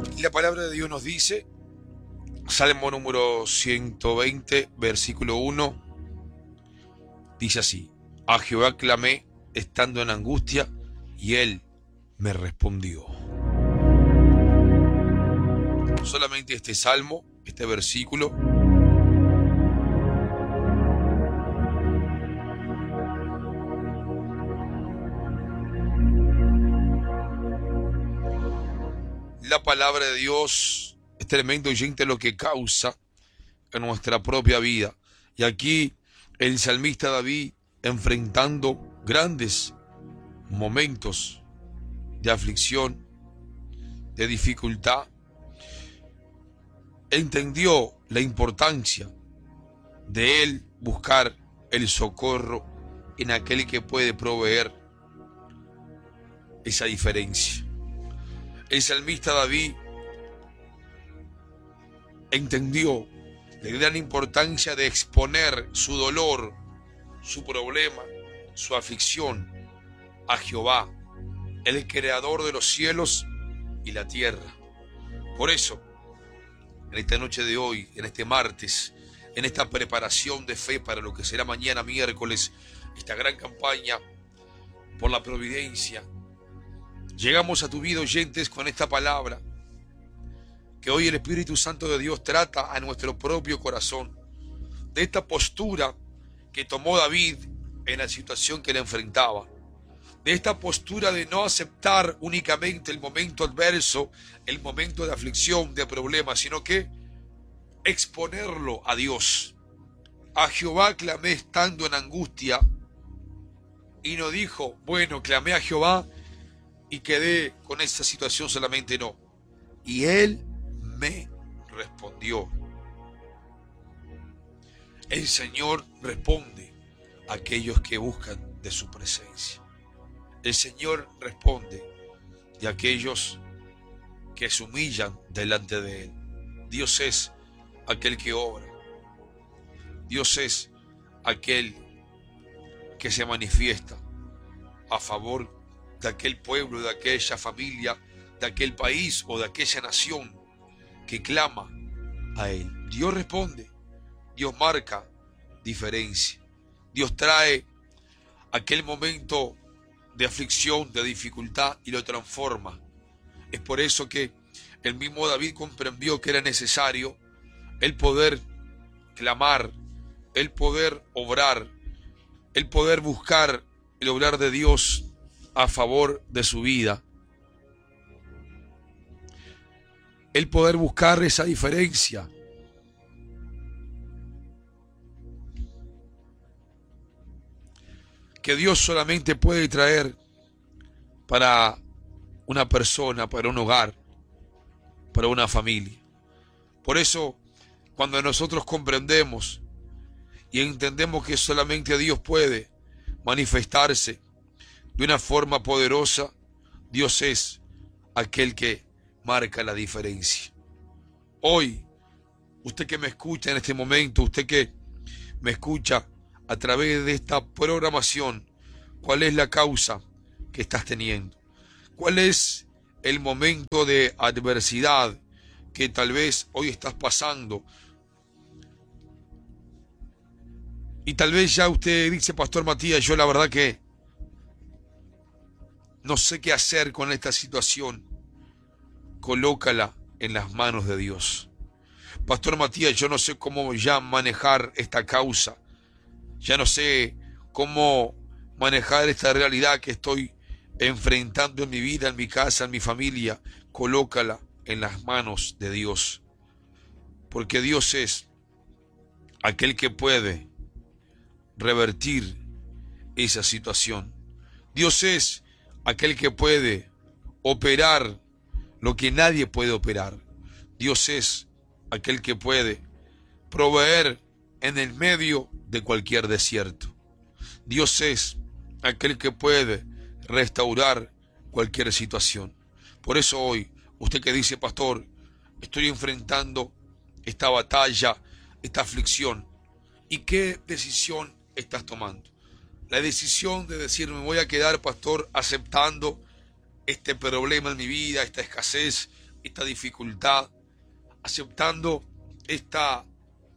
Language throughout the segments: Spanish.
La palabra de Dios nos dice, Salmo número 120, versículo 1, dice así: a Jehová clamé estando en angustia, y él me respondió. Solamente este salmo, este versículo, la palabra de Dios es tremendo, oyente, lo que causa en nuestra propia vida. Y aquí el salmista David, enfrentando grandes momentos de aflicción, de dificultad, entendió la importancia de él buscar el socorro en aquel que puede proveer esa diferencia. El salmista David entendió la gran importancia de exponer su dolor, su problema, su aflicción a Jehová, el creador de los cielos y la tierra. Por eso, en esta noche de hoy, en este martes, en esta preparación de fe para lo que será mañana miércoles, esta gran campaña por la providencia, llegamos a tu vida, oyentes, con esta palabra que hoy el Espíritu Santo de Dios trata a nuestro propio corazón, de esta postura que tomó David en la situación que le enfrentaba, de esta postura de no aceptar únicamente el momento adverso, el momento de aflicción, de problemas, sino que exponerlo a Dios. A Jehová clamé estando en angustia, y no dijo, bueno, clamé a Jehová y quedé con esta situación solamente, no. Y él me respondió. El Señor responde a aquellos que buscan de su presencia. El Señor responde a aquellos que se humillan delante de Él. Dios es aquel que obra. Dios es aquel que se manifiesta a favor de aquel pueblo, de aquella familia, de aquel país o de aquella nación que clama a Él. Dios responde, Dios marca diferencia. Dios trae aquel momento de aflicción, de dificultad y lo transforma. Es por eso que el mismo David comprendió que era necesario el poder clamar, el poder obrar, el poder buscar el obrar de Dios a favor de su vida. El poder buscar esa diferencia. Que Dios solamente puede traer para una persona, para un hogar, para una familia. Por eso, cuando nosotros comprendemos y entendemos que solamente Dios puede manifestarse de una forma poderosa, Dios es aquel que marca la diferencia. Hoy, usted que me escucha en este momento, usted que me escucha a través de esta programación, ¿cuál es la causa que estás teniendo? ¿Cuál es el momento de adversidad que tal vez hoy estás pasando? Y tal vez ya usted dice, Pastor Matías, yo la verdad que no sé qué hacer con esta situación. Colócala en las manos de Dios. Pastor Matías, yo no sé cómo ya manejar esta causa. Ya no sé cómo manejar esta realidad que estoy enfrentando en mi vida, en mi casa, en mi familia. Colócala en las manos de Dios. Porque Dios es aquel que puede revertir esa situación. Dios es aquel que puede operar lo que nadie puede operar. Dios es aquel que puede proveer en el medio de cualquier desierto. Dios es aquel que puede restaurar cualquier situación. Por eso hoy, usted que dice, Pastor, estoy enfrentando esta batalla, esta aflicción, ¿y qué decisión estás tomando? La decisión de decir, me voy a quedar, pastor, aceptando este problema en mi vida, esta escasez, esta dificultad, aceptando esta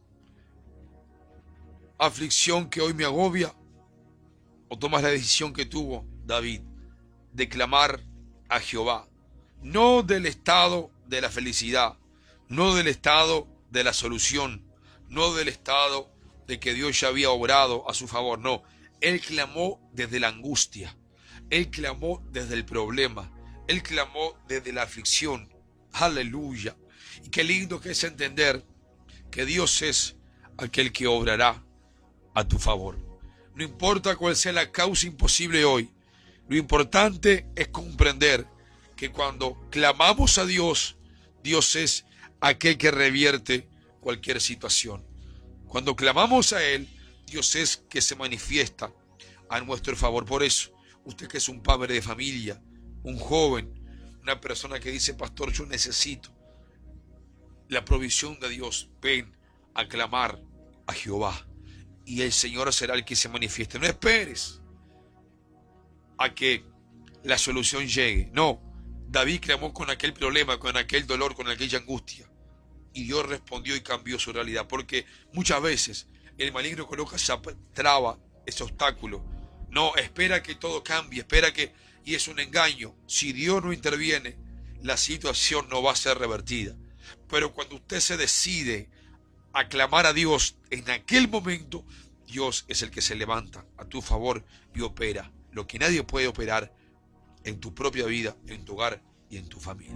aflicción que hoy me agobia? ¿O tomas la decisión que tuvo David de clamar a Jehová? No del estado de la felicidad, no del estado de la solución, no del estado de que Dios ya había obrado a su favor, no. Él clamó desde la angustia, él clamó desde el problema, él clamó desde la aflicción. Aleluya. Y qué lindo que es entender que Dios es aquel que obrará a tu favor. No importa cuál sea la causa imposible hoy, lo importante es comprender que cuando clamamos a Dios, Dios es aquel que revierte cualquier situación. Cuando clamamos a Él, Dios es que se manifiesta a nuestro favor. Por eso, usted que es un padre de familia, un joven, una persona que dice: pastor, yo necesito la provisión de Dios, ven a clamar a Jehová y el Señor será el que se manifieste. No esperes a que la solución llegue. No, David clamó con aquel problema, con aquel dolor, con aquella angustia, y Dios respondió y cambió su realidad, porque muchas veces el maligno coloca esa traba, ese obstáculo. No, espera que todo cambie, y es un engaño. Si Dios no interviene, la situación no va a ser revertida. Pero cuando usted se decide a clamar a Dios, en aquel momento, Dios es el que se levanta a tu favor y opera lo que nadie puede operar en tu propia vida, en tu hogar y en tu familia.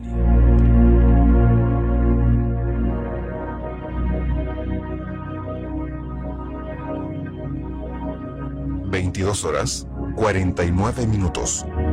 22 horas 49 minutos.